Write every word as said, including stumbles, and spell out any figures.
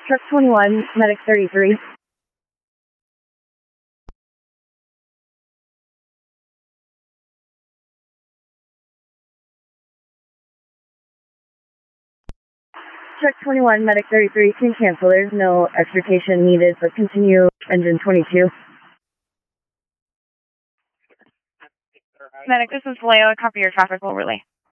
Truck twenty-one, Medic thirty-three. Truck twenty-one, Medic thirty-three, can cancel. There's no extrication needed, but continue engine twenty-two. Medic, this is Leia. Copy your traffic. Will relay.